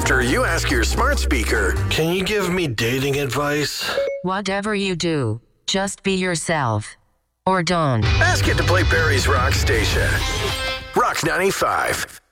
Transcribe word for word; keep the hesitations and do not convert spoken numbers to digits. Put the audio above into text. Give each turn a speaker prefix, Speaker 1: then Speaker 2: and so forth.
Speaker 1: after you ask your smart speaker, "Can you give me dating advice?"
Speaker 2: Whatever you do, just be yourself. Or don't.
Speaker 1: Ask it to play Barry's Rock Station. Rock ninety-five.